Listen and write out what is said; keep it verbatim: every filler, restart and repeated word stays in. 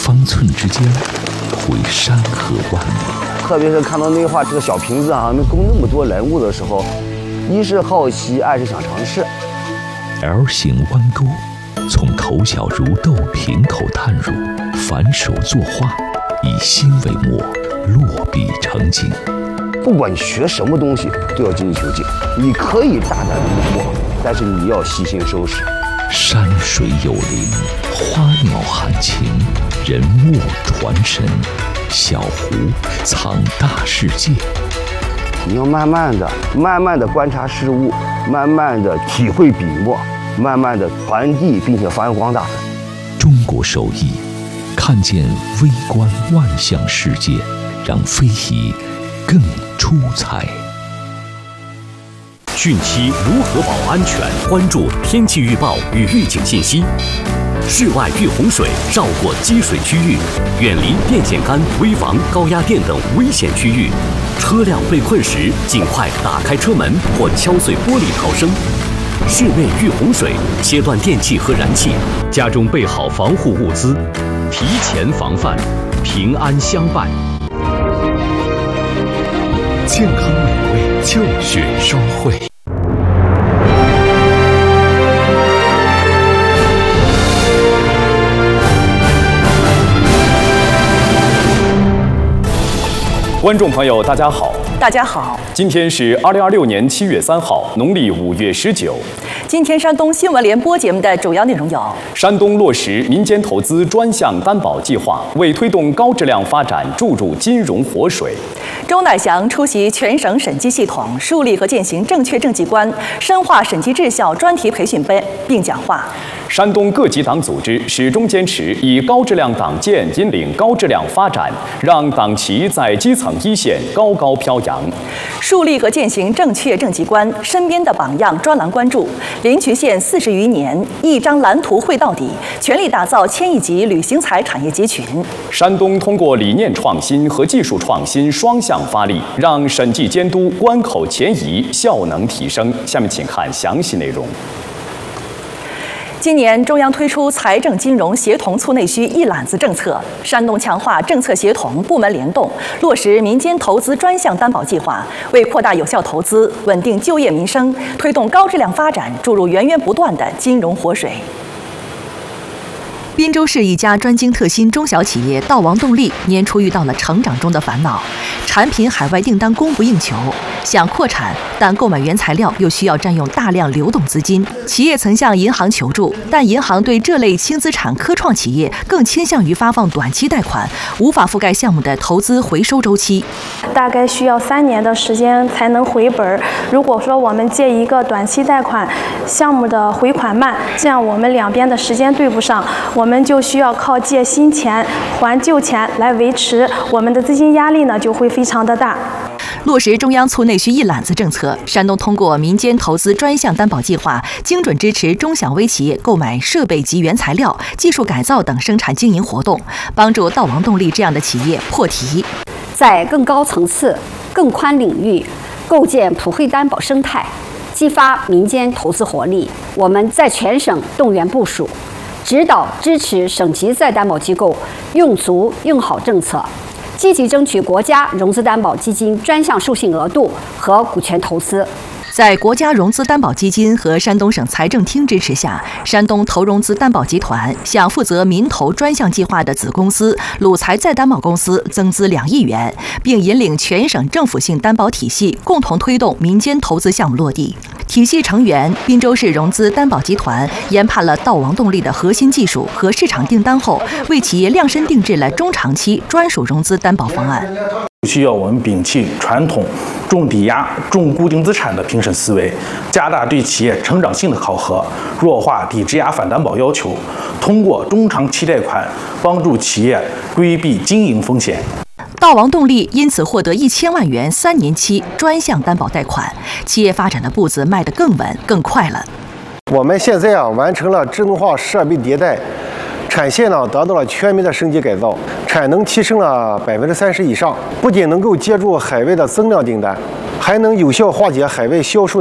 方寸之间，会山河万里。 特别是看到那画这个小瓶子啊，能供那么多人物的时候，一是好奇，二是想尝试。 L 型弯钩，从头小如豆瓶口探入，反手作画，以心为墨，落笔成景。 不管学什么东西，都要精益求精。你可以大胆的摸，但是你要细心收拾。 山水有灵，花鸟含情，人物传神，小湖藏大世界。 你要慢慢的、慢慢的观察事物，慢慢的体会笔墨，慢慢的传递，并且发扬光大。 中国手艺，看见微观万象世界，让非遗更出彩。 汛期如何保安全？关注天气预报与预警信息。室外遇洪水，绕过积水区域，远离电线杆、危房、高压电等危险区域。车辆被困时，尽快打开车门或敲碎玻璃逃生。室内遇洪水，切断电器和燃气，家中备好防护物资，提前防范，平安相伴。 健康美味就选双汇。 观众朋友，大家好。 大家好， 今天是二零二六年七月三号，农历五月十九。 今天山东新闻联播节目的主要内容有： 山东落实民间投资专项担保计划，为推动高质量发展注入金融活水； 周乃祥出席全省审计系统树立和践行正确政绩观、深化审计质效专题培训班并讲话。 山东各级党组织始终坚持以高质量党建引领高质量发展，让党旗在基层一线高高飘扬。 树立和践行正确政绩观，身边的榜样专栏关注。临朐县四十余年，一张蓝图绘到底，全力打造千亿级旅行彩产业集群。 山东通过理念创新和技术创新双向发力，让审计监督关口前移，效能提升。下面请看详细内容。 今年中央推出财政金融协同促内需一揽子政策，山东强化政策协同、部门联动，落实民间投资专项担保计划，为扩大有效投资、稳定就业民生、推动高质量发展注入源源不断的金融活水。滨州市一家专精特新中小企业道王动力年初遇到了成长中的烦恼，产品海外订单供不应求，想扩产，但购买原材料又需要占用大量流动资金。企业曾向银行求助，但银行对这类轻资产科创企业更倾向于发放短期贷款，无法覆盖项目的投资回收周期。 大概需要三年的时间才能回本。如果说我们借一个短期贷款，项目的回款慢，这样我们两边的时间对不上，我们就需要靠借新钱还旧钱来维持，我们的资金压力呢就会非常的大。 落实中央促内需一揽子政策，山东通过民间投资专项担保计划，精准支持中小微企业购买设备及原材料、技术改造等生产经营活动，帮助道王动力这样的企业破题。 在更高层次、更宽领域构建普惠担保生态，激发民间投资活力。我们在全省动员部署，指导支持省级再担保机构用足用好政策，积极争取国家融资担保基金专项授信额度和股权投资。 在国家融资担保基金和山东省财政厅支持下，山东投融资担保集团向负责民投专项计划的子公司鲁财再担保公司增资两亿元，并引领全省政府性担保体系，共同推动民间投资项目落地。体系成员滨州市融资担保集团研判了道王动力的核心技术和市场订单后，为企业量身定制了中长期专属融资担保方案。 需要我们摒弃传统重抵押、重固定资产的评审思维，加大对企业成长性的考核，弱化抵质押反担保要求，通过中长期贷款帮助企业规避经营风险。 道王动力因此获得一千万元三年期专项担保贷款，企业发展的步子迈得更稳、更快了。 我们现在啊完成了智能化设备迭代，产线呢得到了全面的升级改造，产能提升了百分之三十以上，不仅能够接住海外的增量订单，还能有效化解海外销售